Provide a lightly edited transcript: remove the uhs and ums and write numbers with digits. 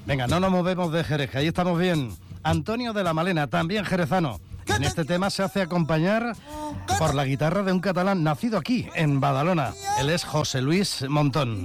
Venga, no nos movemos de Jerez, que ahí estamos bien. Antonio de la Malena, también jerezano. En este tema se hace acompañar por la guitarra de un catalán nacido aquí, en Badalona. Él es José Luis Montón.